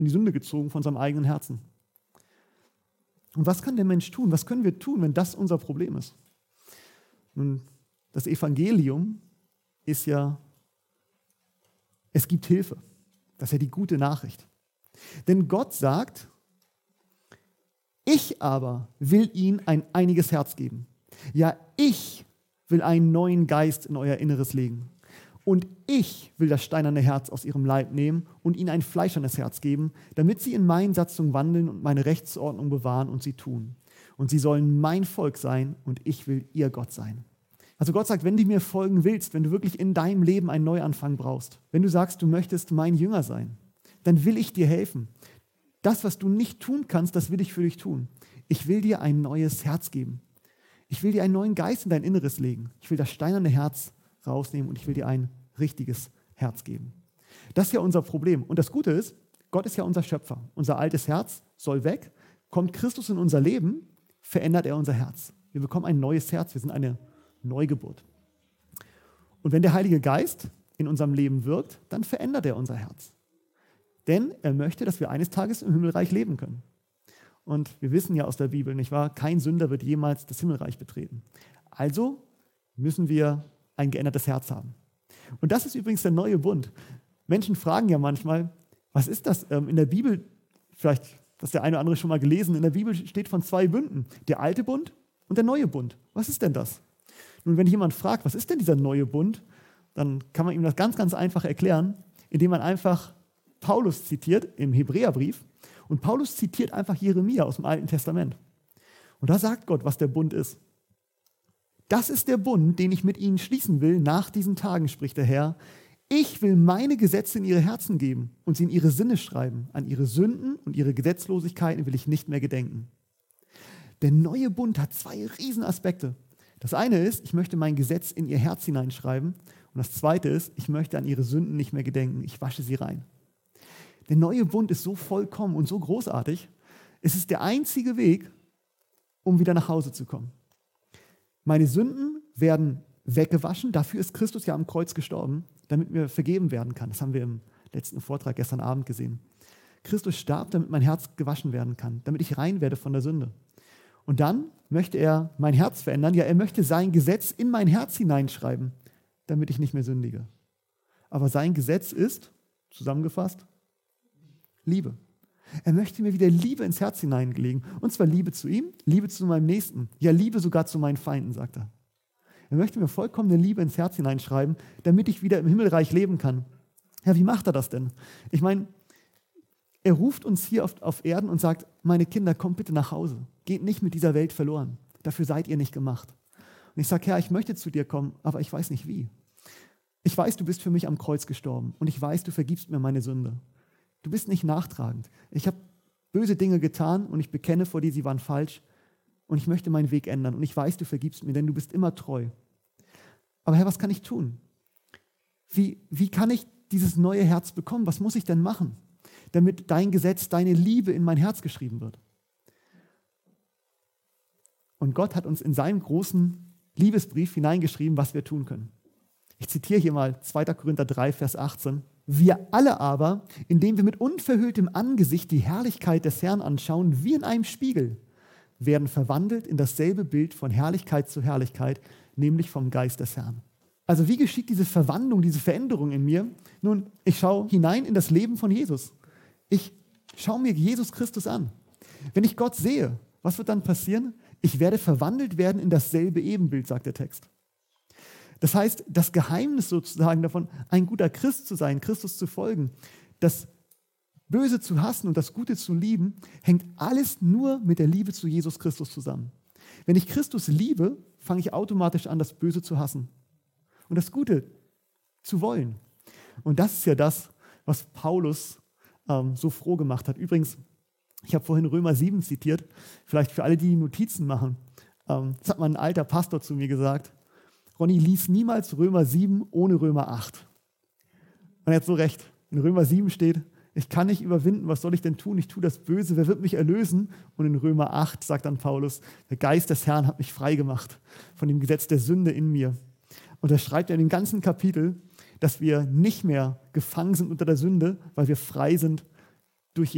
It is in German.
in die Sünde gezogen von seinem eigenen Herzen. Und was kann der Mensch tun? Was können wir tun, wenn das unser Problem ist? Nun, das Evangelium ist ja, es gibt Hilfe. Das ist ja die gute Nachricht. Denn Gott sagt, ich aber will ihnen ein einiges Herz geben. Ja, ich will einen neuen Geist in euer Inneres legen. Und ich will das steinerne Herz aus ihrem Leib nehmen und ihnen ein fleischernes Herz geben, damit sie in meinen Satzungen wandeln und meine Rechtsordnung bewahren und sie tun. Und sie sollen mein Volk sein und ich will ihr Gott sein. Also Gott sagt, wenn du mir folgen willst, wenn du wirklich in deinem Leben einen Neuanfang brauchst, wenn du sagst, du möchtest mein Jünger sein, dann will ich dir helfen. Das, was du nicht tun kannst, das will ich für dich tun. Ich will dir ein neues Herz geben. Ich will dir einen neuen Geist in dein Inneres legen. Ich will das steinerne Herz rausnehmen und ich will dir ein richtiges Herz geben. Das ist ja unser Problem. Und das Gute ist, Gott ist ja unser Schöpfer. Unser altes Herz soll weg. Kommt Christus in unser Leben, verändert er unser Herz. Wir bekommen ein neues Herz. Wir sind eine Neugeburt. Und wenn der Heilige Geist in unserem Leben wirkt, dann verändert er unser Herz. Denn er möchte, dass wir eines Tages im Himmelreich leben können. Und wir wissen ja aus der Bibel, nicht wahr? Kein Sünder wird jemals das Himmelreich betreten. Also müssen wir ein geändertes Herz haben. Und das ist übrigens der neue Bund. Menschen fragen ja manchmal, was ist das? In der Bibel, vielleicht das der eine oder andere schon mal gelesen, in der Bibel steht von 2 Bünden. Der alte Bund und der neue Bund. Was ist denn das? Nun, wenn jemand fragt, was ist denn dieser neue Bund, dann kann man ihm das ganz, ganz einfach erklären, indem man einfach Paulus zitiert im Hebräerbrief. Und Paulus zitiert einfach Jeremia aus dem Alten Testament. Und da sagt Gott, was der Bund ist. Das ist der Bund, den ich mit ihnen schließen will nach diesen Tagen, spricht der Herr. Ich will meine Gesetze in ihre Herzen geben und sie in ihre Sinne schreiben. An ihre Sünden und ihre Gesetzlosigkeiten will ich nicht mehr gedenken. Der neue Bund hat 2 Riesenaspekte. Das eine ist, ich möchte mein Gesetz in ihr Herz hineinschreiben. Und das zweite ist, ich möchte an ihre Sünden nicht mehr gedenken. Ich wasche sie rein. Der neue Bund ist so vollkommen und so großartig. Es ist der einzige Weg, um wieder nach Hause zu kommen. Meine Sünden werden weggewaschen. Dafür ist Christus ja am Kreuz gestorben, damit mir vergeben werden kann. Das haben wir im letzten Vortrag gestern Abend gesehen. Christus starb, damit mein Herz gewaschen werden kann, damit ich rein werde von der Sünde. Und dann möchte er mein Herz verändern. Ja, er möchte sein Gesetz in mein Herz hineinschreiben, damit ich nicht mehr sündige. Aber sein Gesetz ist, zusammengefasst, Liebe. Er möchte mir wieder Liebe ins Herz hineinlegen. Und zwar Liebe zu ihm, Liebe zu meinem Nächsten. Ja, Liebe sogar zu meinen Feinden, sagt er. Er möchte mir vollkommene Liebe ins Herz hineinschreiben, damit ich wieder im Himmelreich leben kann. Ja, wie macht er das denn? Ich meine, er ruft uns hier auf Erden und sagt, meine Kinder, kommt bitte nach Hause. Geht nicht mit dieser Welt verloren. Dafür seid ihr nicht gemacht. Und ich sage, Herr, ich möchte zu dir kommen, aber ich weiß nicht wie. Ich weiß, du bist für mich am Kreuz gestorben und ich weiß, du vergibst mir meine Sünde. Du bist nicht nachtragend. Ich habe böse Dinge getan und ich bekenne vor dir, sie waren falsch und ich möchte meinen Weg ändern und ich weiß, du vergibst mir, denn du bist immer treu. Aber Herr, was kann ich tun? Wie kann ich dieses neue Herz bekommen? Was muss ich denn machen, damit dein Gesetz, deine Liebe in mein Herz geschrieben wird? Und Gott hat uns in seinem großen Liebesbrief hineingeschrieben, was wir tun können. Ich zitiere hier mal 2. Korinther 3, Vers 18. Wir alle aber, indem wir mit unverhülltem Angesicht die Herrlichkeit des Herrn anschauen, wie in einem Spiegel, werden verwandelt in dasselbe Bild von Herrlichkeit zu Herrlichkeit, nämlich vom Geist des Herrn. Also wie geschieht diese Verwandlung, diese Veränderung in mir? Nun, ich schaue hinein in das Leben von Jesus. Ich schaue mir Jesus Christus an. Wenn ich Gott sehe, was wird dann passieren? Ich werde verwandelt werden in dasselbe Ebenbild, sagt der Text. Das heißt, das Geheimnis sozusagen davon, ein guter Christ zu sein, Christus zu folgen, das Böse zu hassen und das Gute zu lieben, hängt alles nur mit der Liebe zu Jesus Christus zusammen. Wenn ich Christus liebe, fange ich automatisch an, das Böse zu hassen und das Gute zu wollen. Und das ist ja das, was Paulus so froh gemacht hat. Übrigens, ich habe vorhin Römer 7 zitiert, vielleicht für alle, die Notizen machen. Das hat mal ein alter Pastor zu mir gesagt. Ronny, lies niemals Römer 7 ohne Römer 8. Und er hat so recht. In Römer 7 steht, ich kann nicht überwinden, was soll ich denn tun? Ich tue das Böse, wer wird mich erlösen? Und in Römer 8 sagt dann Paulus, der Geist des Herrn hat mich frei gemacht von dem Gesetz der Sünde in mir. Und da schreibt er in dem ganzen Kapitel, dass wir nicht mehr gefangen sind unter der Sünde, weil wir frei sind